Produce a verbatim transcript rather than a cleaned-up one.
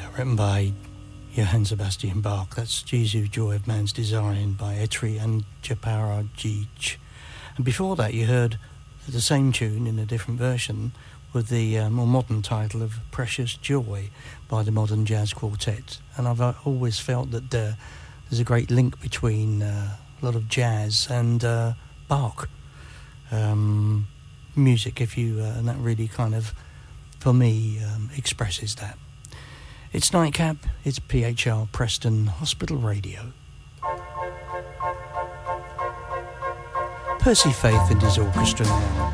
written by Johann Sebastian Bach. That's Jesu, Joy of Man's Design by Etri and Japarajic. And before that you heard the same tune in a different version with the uh, more modern title of Precious Joy by the Modern Jazz Quartet. And I've uh, always felt that uh, there's a great link between uh, a lot of jazz and uh, Bach um, music, if you uh, and that really kind of, for me, um, expresses that. It's Nightcap, it's P H R Preston Hospital Radio. Percy Faith and his orchestra now.